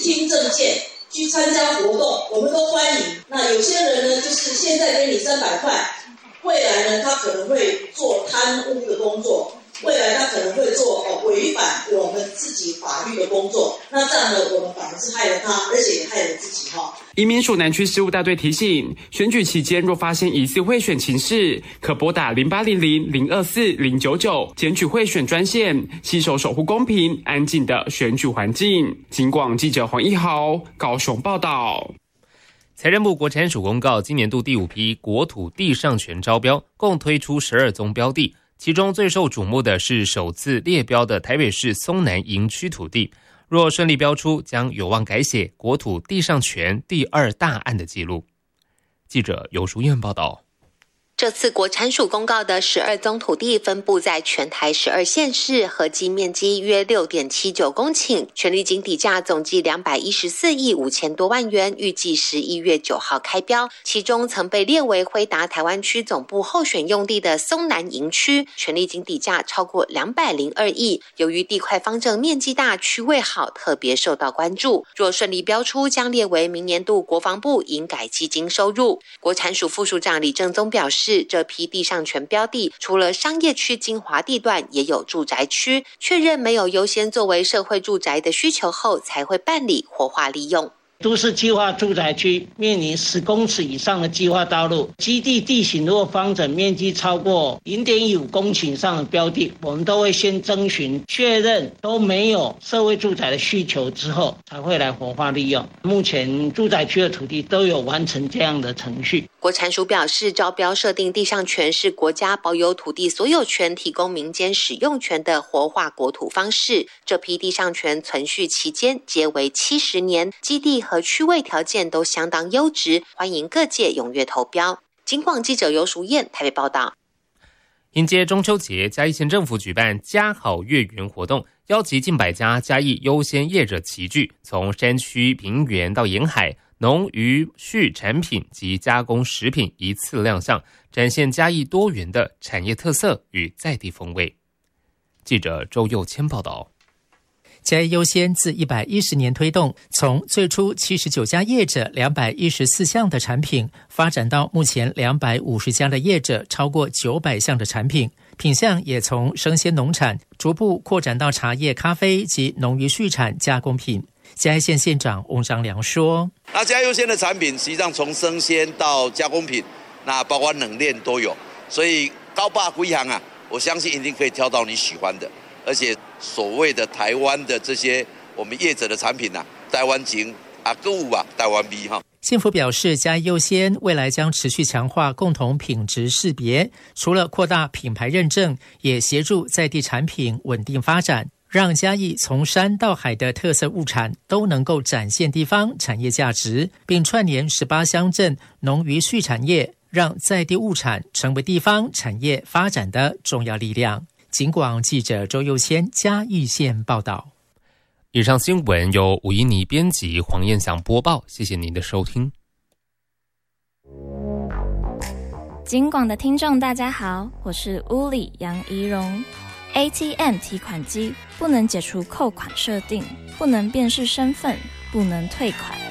听政见、去参加活动，我们都欢迎。那有些人呢，就是现在给你300块，未来呢，他可能会做贪污的工作。未来他可能会做违反我们自己法律的工作，那这样呢，我们反而是害了他，而且也害了自己哈。 移民署南区事务大队提醒，选举期间若发现疑似贿选情事，可拨打0800-024-099检举贿选专线，携手守护公平安静的选举环境。警广记者黄一豪高雄报道。 财政部国产署公告，今年度第5批国土地上权招标，共推出12宗标的。其中最受瞩目的是首次列标的台北市松南营区土地，若顺利标出，将有望改写国土地上权第2大案的记录。记者游淑燕报道。 这次国产署公告的12宗土地分布在全台12县市，合计面积约 6.79 公顷，权利金底价总计214亿5000多万元，预计11月9号开标。其中曾被列为辉达台湾区总部候选用地的松南营区，权利金底价超过202亿，由于地块方正、面积大、区位好，特别受到关注。若顺利标出，将列为明年度国防部营改基金收入。国产署副署长李正宗表示，这批地上权标的除了商业区精华地段，也有住宅区，确认没有优先作为社会住宅的需求后，才会办理活化利用。 都市计划住宅区面临10公尺以上的计划道路，基地地形如果方整面积超过 0.15 公顷以上的标的，我们都会先征询确认都没有社会住宅的需求之后，才会来活化利用。目前住宅区的土地都有完成这样的程序。 国产署表示，招标设定地上权是国家保有土地所有权，提供民间使用权的活化国土方式。这批地上权存续期间皆为70年，基地和区位条件都相当优质，欢迎各界踊跃投标。警广记者游淑燕台北报道。 迎接中秋节，嘉义县政府举办嘉好月圆活动，邀集近100家嘉义优先业者齐聚，从山区平原到沿海，农渔畜产品及加工食品一次亮相，展现嘉义多元的产业特色与在地风味。记者周佑谦报道。 嘉义优先自110年推动，从最初79家业者214项的产品，发展到目前250家的业者超过900项的产品，品项也从生鲜农产逐步扩展到茶叶、咖啡及农渔畜产加工品。嘉义县县长翁章良说：“ 那嘉义优先的产品实际上从生鲜到加工品，那包括冷链都有，所以高霸归行啊，我相信一定可以挑到你喜欢的。而且所谓的台湾的这些我们业者的产品啊，台湾情啊，购物啊，台湾味哈。” 县府表示，嘉义优先未来将持续强化共同品质识别，除了扩大品牌认证，也协助在地产品稳定发展，让嘉义从山到海的特色物产都能够展现地方产业价值，并串联18乡镇农渔畜产业，让在地物产成为地方产业发展的重要力量。警广记者周佑谦嘉义县报道。 以上新闻由吴依妮编辑，黄燕祥播报，谢谢您的收听。 警广的听众大家好，我是乌里杨怡蓉。ATM 提款机不能解除扣款设定，不能辨识身份，不能退款。